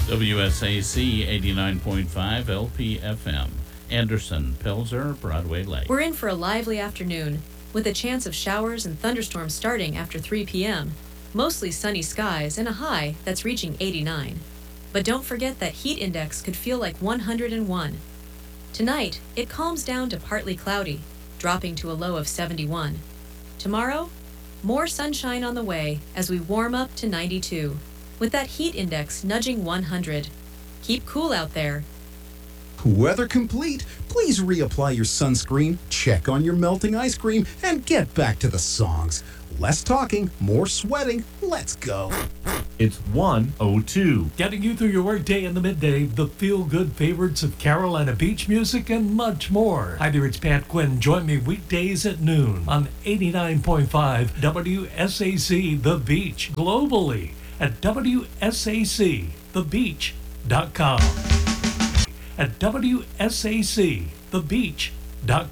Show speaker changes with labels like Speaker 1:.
Speaker 1: WSAC 89.5 LPFM. Anderson, Pelzer, Broadway Lake.
Speaker 2: We're in for a lively afternoon, with a chance of showers and thunderstorms starting after 3 p.m. Mostly sunny skies and a high that's reaching 89. But don't forget that heat index could feel like 101. Tonight, it calms down to partly cloudy, dropping to a low of 71. Tomorrow, more sunshine on the way as we warm up to 92, with that heat index nudging 100. Keep cool out there.
Speaker 3: Weather complete. Please reapply your sunscreen, check on your melting ice cream, and get back to the songs. Less talking, more sweating. Let's go.
Speaker 4: It's 1:02. Getting you through your workday in the midday, the feel-good favorites of Carolina beach music, and much more. Hi there, it's Pat Quinn. Join me weekdays at noon on 89.5 WSAC The Beach, globally at WSACThebeach.com. At WSACThebeach.com.